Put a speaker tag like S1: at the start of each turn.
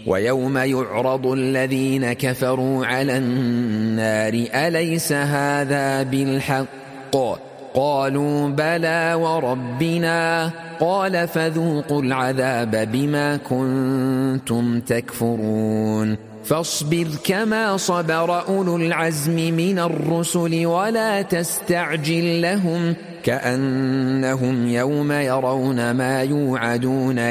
S1: ويوم يعرض الذين كفروا على النار أليس هذا بالحق قالوا بلى وربنا قال فذوقوا العذاب بما كنتم تكفرون فاصبر كما صبر أولو العزم من الرسل ولا تستعجل لهم كأنهم يوم يرون ما يوعدون